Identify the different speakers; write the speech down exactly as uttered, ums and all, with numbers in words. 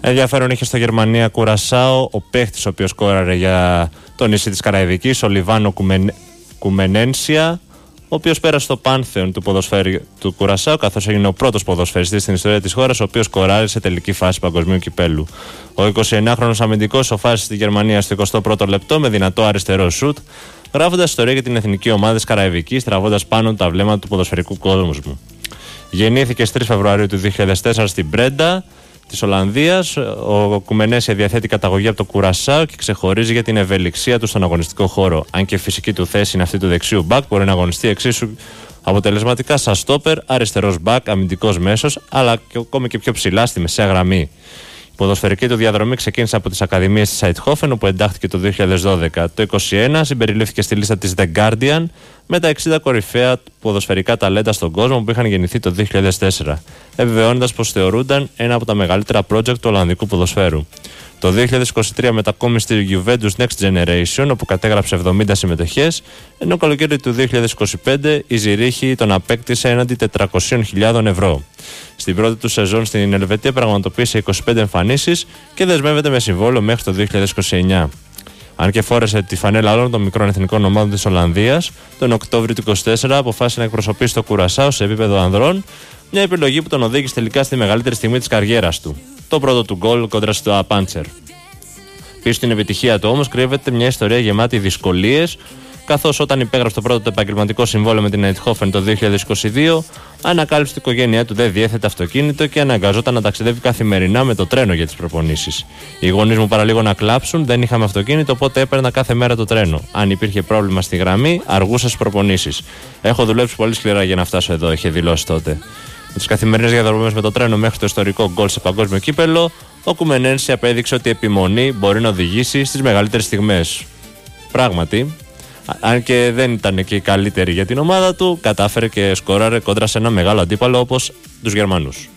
Speaker 1: Ενδιαφέρον είχε στο Γερμανία Κουρασάο ο παίχτης ο οποίος σκόραρε για το νησί της Καραϊβικής, ο Λιβάνο Κουμεν... Κουμενένσια, ο οποίος πέρασε στο πάνθεον του ποδοσφαίρου του Κουρασάο, καθώς έγινε ο πρώτος ποδοσφαιριστής στην ιστορία της χώρας, ο οποίος σκοράρει σε τελική φάση παγκοσμίου κυπέλου. Ο εικοσιεννιάχρονος αμυντικός σοφάρισε στη Γερμανία στο εικοστό πρώτο λεπτό με δυνατό αριστερό σουτ, γράφοντας ιστορία για την εθνική ομάδα της Καραϊβικής, τραβώντας πάνω τα βλέμματα του ποδοσφαιρικού κόσμου. Γεννήθηκε στις τρεις Φεβρουαρίου του δύο χιλιάδες τέσσερα στην Μπρέντα της Ολλανδίας. Ο Κουμενέσια διαθέτει καταγωγή από το Κουρασάο και ξεχωρίζει για την ευελιξία του στον αγωνιστικό χώρο. Αν και η φυσική του θέση είναι αυτή του δεξιού μπακ, μπορεί να αγωνιστεί εξίσου αποτελεσματικά σαν στόπερ, αριστερός μπακ, αμυντικός μέσος, αλλά και ακόμη και πιο ψηλά στη μεσαία γραμμή. Η ποδοσφαιρική του διαδρομή ξεκίνησε από τις Ακαδημίες της Αιτχόφεν, όπου εντάχθηκε το δύο χιλιάδες δώδεκα. Το είκοσι ένα συμπεριλήφθηκε στη λίστα της The Guardian με τα εξήντα κορυφαία ποδοσφαιρικά ταλέντα στον κόσμο που είχαν γεννηθεί το δύο χιλιάδες τέσσερα, επιβεβαιώνοντας πως θεωρούνταν ένα από τα μεγαλύτερα project του Ολλανδικού ποδοσφαίρου. Το δύο χιλιάδες είκοσι τρία μετακόμισε στη Juventus Next Generation, όπου κατέγραψε εβδομήντα συμμετοχές, ενώ καλοκαίρι του δύο χιλιάδες είκοσι πέντε η Ζηρίχη τον απέκτησε έναντι τετρακόσιες χιλιάδες ευρώ. Στην πρώτη του σεζόν στην Ελβετία πραγματοποίησε είκοσι πέντε εμφανίσεις και δεσμεύεται με συμβόλαιο μέχρι το δύο χιλιάδες είκοσι εννιά. Αν και φόρεσε τη φανέλα όλων των μικρών εθνικών ομάδων της Ολλανδίας, τον Οκτώβριο του είκοσι τέσσερα αποφάσισε να εκπροσωπήσει το Κουρασάο σε επίπεδο ανδρών, μια επιλογή που τον οδήγησε τελικά στη μεγαλύτερη στιγμή της καριέρας του. Το πρώτο του γκολ κόντρα στο Απάντσερ. Πίσω στην επιτυχία του όμως κρύβεται μια ιστορία γεμάτη δυσκολίες, καθώς όταν υπέγραψε το πρώτο του επαγγελματικό συμβόλαιο με την Αιτχόφεν το δύο χιλιάδες είκοσι δύο, ανακάλυψε ότι η οικογένειά του δεν διέθετε αυτοκίνητο και αναγκαζόταν να ταξιδεύει καθημερινά με το τρένο για τις προπονήσεις. Οι γονείς μου παραλίγο να κλάψουν, δεν είχαμε αυτοκίνητο, οπότε έπαιρνα κάθε μέρα το τρένο. Αν υπήρχε πρόβλημα στη γραμμή, αργούσα στις προπονήσεις. Έχω δουλέψει πολύ σκληρά για να φτάσω εδώ, είχε δηλώσει τότε. Με τις καθημερινές διαδρομές με το τρένο μέχρι το ιστορικό γκολ σε παγκόσμιο κύπελο, ο Κουμενένση απέδειξε ότι η επιμονή μπορεί να οδηγήσει στις μεγαλύτερες στιγμές. Πράγματι, αν και δεν ήταν και η καλύτερη για την ομάδα του, κατάφερε και σκόραρε κόντρα σε ένα μεγάλο αντίπαλο όπως τους Γερμανούς.